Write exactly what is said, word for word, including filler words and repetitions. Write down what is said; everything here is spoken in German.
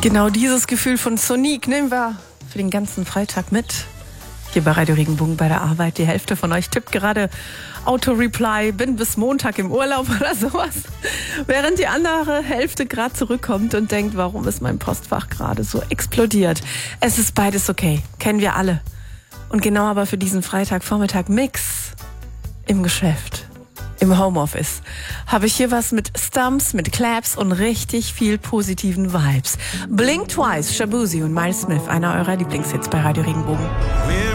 Genau dieses Gefühl von Sonique nehmen wir für den ganzen Freitag mit. Hier bei Radio Regenbogen bei der Arbeit. Die Hälfte von euch tippt gerade Auto-Reply, bin bis Montag im Urlaub oder sowas. Während die andere Hälfte gerade zurückkommt und denkt, warum ist mein Postfach gerade so explodiert. Es ist beides okay, kennen wir alle. Und genau aber für diesen Freitagvormittag Mix im Geschäft, im Homeoffice, habe ich hier was mit Stumps, mit Claps und richtig viel positiven Vibes. Blink Twice, Shabuzi und Miles Smith, einer eurer Lieblingshits bei Radio Regenbogen.